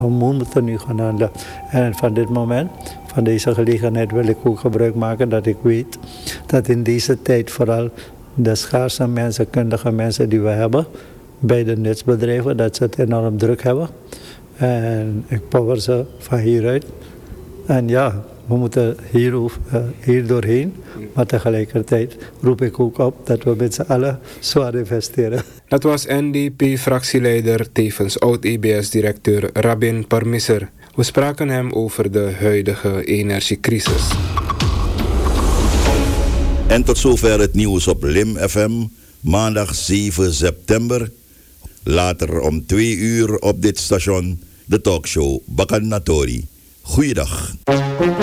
We moeten nu gaan handelen. En van dit moment, van deze gelegenheid wil ik ook gebruik maken dat ik weet dat in deze tijd vooral de schaarse mensen, kundige mensen die we hebben bij de nutsbedrijven, dat ze het enorm druk hebben. En ik power ze van hieruit. En ja, we moeten hier doorheen. Maar tegelijkertijd roep ik ook op dat we met z'n allen zwaar investeren. Dat was NDP-fractieleider, tevens oud-EBS-directeur Rabin Parmisser. We spraken hem over de huidige energiecrisis. En tot zover het nieuws op LIM FM, maandag 7 september. Later om 2 uur op dit station, de talkshow Bakan Natori. Goeiedag.